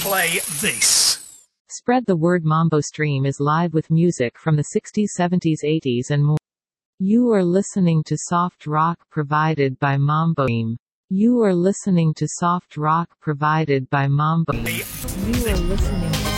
play this. Spread the word. Mambo Stream is live with music from the 60s, 70s, 80s and more. You are listening to soft rock provided by Mambo Stream. You are listening to soft rock provided by Mambo. You are listening to